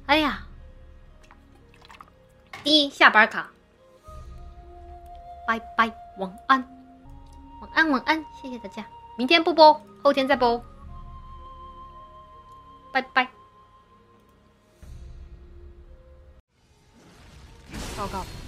哎呀，第一下班卡，拜拜，晚安，晚安，晚安，谢谢大家，明天不播，后天再播，拜拜。报告。